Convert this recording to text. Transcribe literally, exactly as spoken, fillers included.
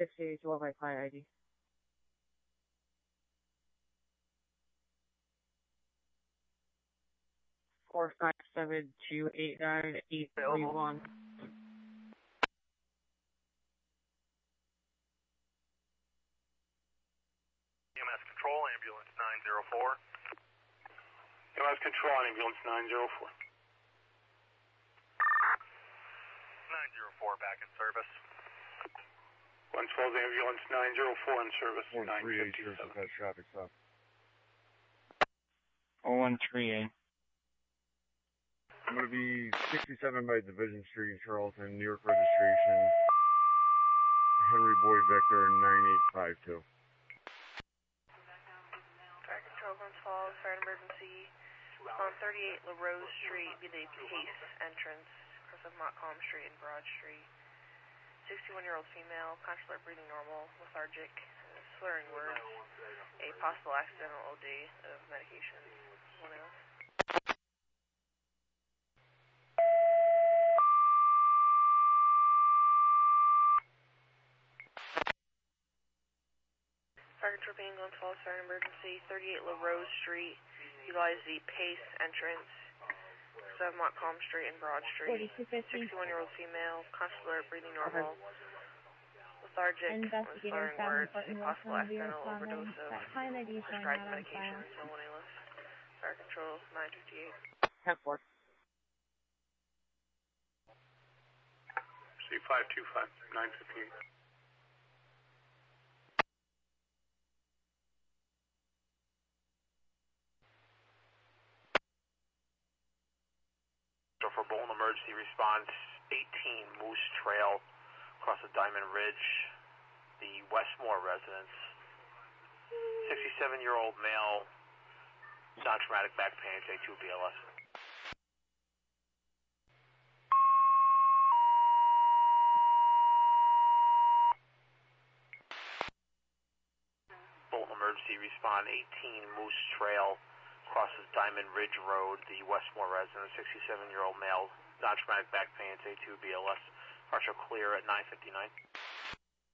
sixty-eight twelve by Pi I D. Four five seven two eight nine eight three one. E M S Control, Ambulance nine zero four. E M S Control, Ambulance nine zero four. nine zero four back in service. one twelve Ambulance nine zero four in service. one three eight, nine fifty-seven. that traffic stop. oh one three eight. I'm going to be sixty-seven by Division Street, Charlton, New York registration. Henry Boy Victor nine eight five two. Fire Control, Glens Falls, fire emergency. On thirty-eight LaRose Street, be the Pace entrance, across of Montcalm Street and Broad Street. sixty-one-year-old female, consular breathing normal, lethargic, slurring words, a possible accidental O D of medication. One else. Fire Control, being Glens Falls, fire emergency, thirty-eight LaRose Street, utilize the Pace entrance, across of Montcalm Street and Broad Street. sixty-one-year-old female, consular breathing normal. Lethargic, slurring words, a possible accidental overdose of prescribed medication, so one A L S. Fire Control, nine fifty-eight. ten four. C five two five, nine fifty-eight. So for Bolton Emergency Response, eighteen Moose Trail, across the Diamond Ridge, the Westmore residence. sixty-seven-year-old male, non-traumatic back pain, A two B L S. Bolton Emergency Response, eighteen Moose Trail, crosses Diamond Ridge Road, the Westmore residence, sixty-seven-year-old male, non-traumatic back pain, A two B L S. Partial clear at nine fifty-nine.